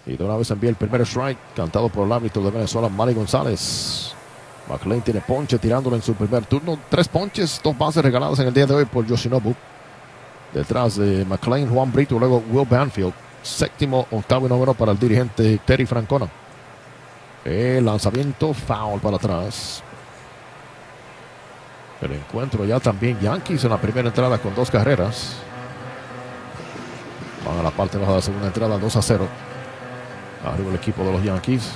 Y de una vez envía el primer strike, cantado por el árbitro de Venezuela, Manny González. McLean tiene ponche tirándolo en su primer turno. 3 ponches, 2 bases regaladas en el día de hoy por Yoshinobu. Detrás de McLean, Juan Brito, luego Will Banfield. Séptimo, octavo y noveno para el dirigente Terry Francona. El lanzamiento, foul para atrás. El encuentro ya también Yankees en la primera entrada con 2 carreras. Van a la parte baja de la segunda entrada, 2-0. Arriba el equipo de los Yankees.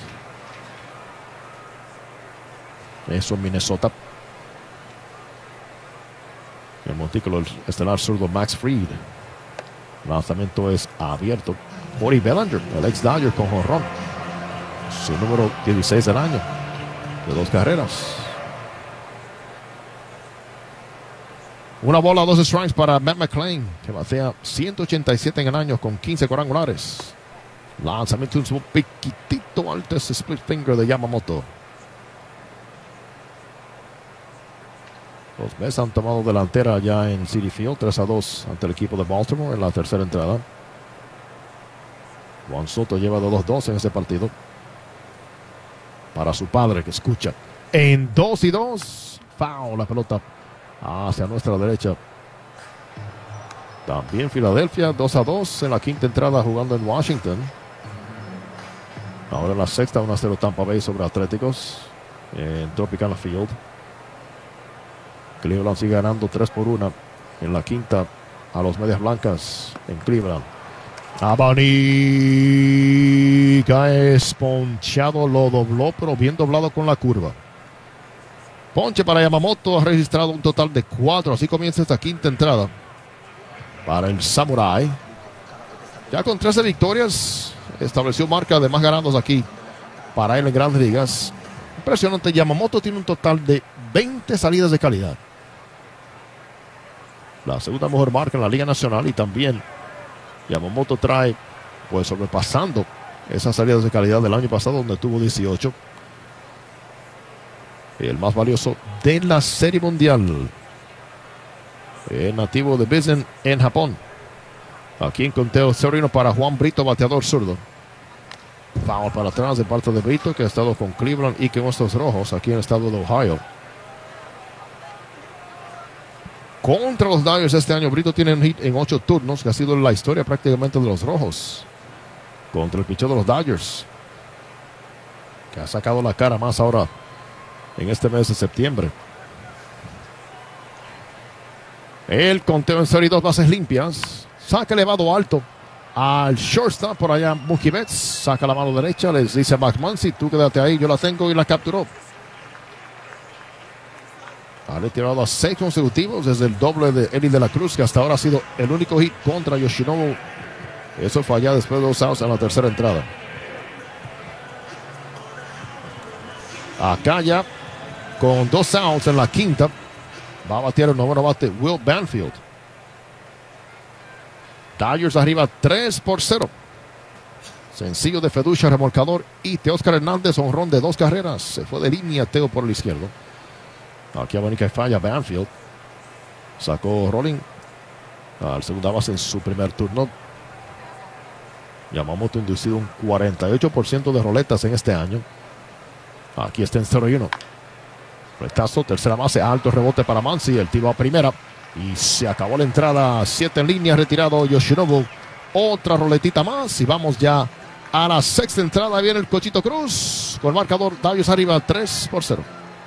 Eso en Minnesota. El montículo estelar zurdo Max Fried. El lanzamiento es abierto. Cody Bellinger, el ex Dodger con jonrón. Su número 16 del año. De 2 carreras. Una bola, 2 strikes para Matt McLean, que batea 187 en el año con 15 cuadrangulares. Lanzamiento un piquitito alto, ese split finger de Yamamoto. Los Mets han tomado delantera ya en Citi Field, 3-2 ante el equipo de Baltimore en la tercera entrada. Juan Soto lleva de 2-2 en ese partido. Para su padre que escucha. En 2-2, foul la pelota hacia nuestra derecha. También Filadelfia 2-2 en la quinta entrada jugando en Washington. Ahora en la sexta 1-0 Tampa Bay sobre Atléticos en Tropicana Field. Cleveland sigue ganando 3-1 en la quinta a los Medias Blancas en Cleveland. Abanica es ponchado, lo dobló, pero bien doblado con la curva. Ponche para Yamamoto, ha registrado un total de 4. Así comienza esta quinta entrada para el Samurai. Ya con 13 victorias, estableció marca de más ganados aquí para él en Grandes Ligas. Impresionante, Yamamoto tiene un total de 20 salidas de calidad. La segunda mejor marca en la Liga Nacional y también Yamamoto trae, pues sobrepasando esas salidas de calidad del año pasado donde tuvo 18. El más valioso de la Serie Mundial. El nativo de Bizen en Japón. Aquí en conteo cerrino para Juan Brito, bateador zurdo. Foul para atrás de parte de Brito, que ha estado con Cleveland y con estos rojos aquí en el estado de Ohio. Contra los Dodgers este año, Brito tiene un hit en 8 turnos, que ha sido la historia prácticamente de los rojos. Contra el pitcher de los Dodgers, que ha sacado la cara más ahora en este mes de septiembre. El conteo en serie, 2 bases limpias. Saca elevado alto al shortstop por allá Mookie Betts. Saca la mano derecha, les dice a Max Muncy, tú quédate ahí, yo la tengo, y la capturó. Ha retirado a 6 consecutivos desde el doble de Eli de la Cruz, que hasta ahora ha sido el único hit contra Yoshinobu. Eso fue allá después de 2 outs en la tercera entrada. Acá ya con 2 outs en la quinta, va a batear el noveno bate Will Banfield. Dodgers arriba 3-0. Sencillo de Feducha, remolcador, y Teóscar Hernández, honrón de 2 carreras. Se fue de línea Teo por el izquierdo. Aquí abanica y falla Banfield. Sacó Rolling al segunda base en su primer turno. Yamamoto inducido un 48% de roletas en este año. Aquí está en 0-1. Retazo, tercera base, alto rebote para Muncy. El tiro a primera. Y se acabó la entrada. 7 en línea, retirado Yoshinobu. Otra roletita más. Y vamos ya a la sexta entrada. Viene el Cochito Cruz. Con el marcador Dodgers arriba 3-0.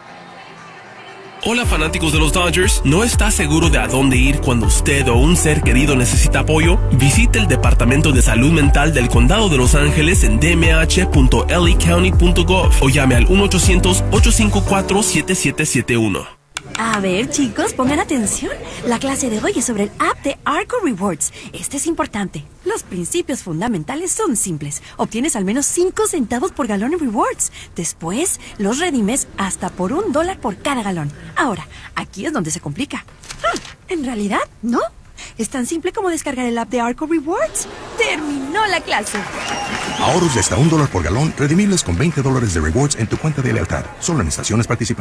Hola fanáticos de los Dodgers, ¿no está seguro de a dónde ir cuando usted o un ser querido necesita apoyo? Visite el Departamento de Salud Mental del Condado de Los Ángeles en dmh.lacounty.gov o llame al 1-800-854-7771. A ver, chicos, pongan atención. La clase de hoy es sobre el app de Arco Rewards. Este es importante. Los principios fundamentales son simples. Obtienes al menos 5 centavos por galón en rewards. Después, los redimes hasta por $1 por cada galón. Ahora, aquí es donde se complica. En realidad, no. Es tan simple como descargar el app de Arco Rewards. ¡Terminó la clase! Ahorros de hasta $1 por galón, redimibles con $20 de rewards en tu cuenta de lealtad. Solo en estaciones participantes.